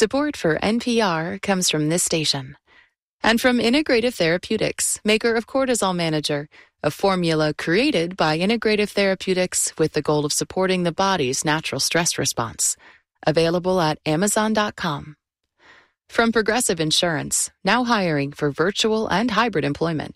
Support for NPR comes from this station. And from Integrative Therapeutics, maker of Cortisol Manager, a formula created by Integrative Therapeutics with the goal of supporting the body's natural stress response. Available at Amazon.com. From Progressive Insurance, now hiring for virtual and hybrid employment.